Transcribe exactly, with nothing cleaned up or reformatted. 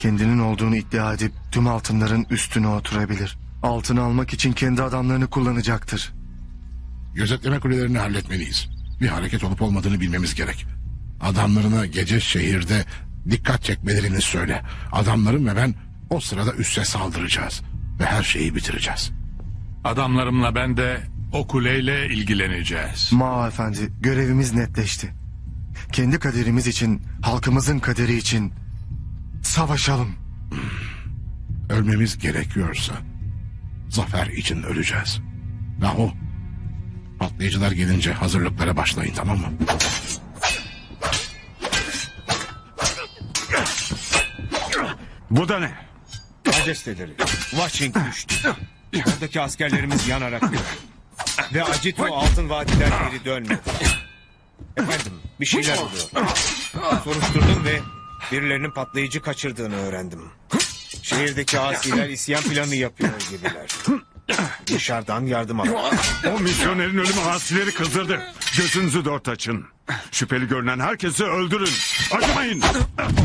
Kendinin olduğunu iddia edip tüm altınların üstüne oturabilir. Altını almak için kendi adamlarını kullanacaktır. Gözetleme kulelerini halletmeliyiz. Bir hareket olup olmadığını bilmemiz gerek. Adamlarına gece şehirde dikkat çekmelerini söyle. Adamlarım ve ben o sırada üsse saldıracağız. Ve her şeyi bitireceğiz. Adamlarımla ben de o kuleyle ilgileneceğiz. Mao efendi, görevimiz netleşti. Kendi kaderimiz için, halkımızın kaderi için savaşalım. Ölmemiz gerekiyorsa zafer için öleceğiz. Yahu patlayıcılar gelince hazırlıklara başlayın, tamam mı? Bu da ne? Majesteleri, Washington düştü. Oradaki askerlerimiz yanarak öldü. Ve Acito altın vadiler geri dönmedi. Efendim, bir şeyler oluyor. Soruşturdum ve birilerinin patlayıcı kaçırdığını öğrendim. Şehirdeki asiler isyan planı yapıyor gibiler. Dışarıdan yardım alın. O misyonerin ölümü hasileri kızdırdı. Gözünüzü dört açın. Şüpheli görünen herkesi öldürün. Acımayın.